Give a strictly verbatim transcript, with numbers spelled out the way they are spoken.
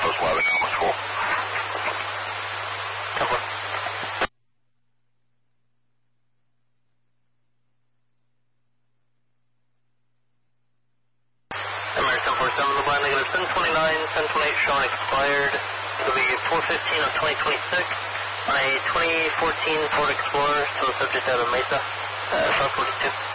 Southwest Wildwood Common School. Temple. American four seven, the blind negative ten twenty-nine, ten twenty-eight showing expired. It'll be four fifteen of twenty twenty-six on a twenty fourteen Ford Explorer, still subject out of Mesa, uh, South forty-two.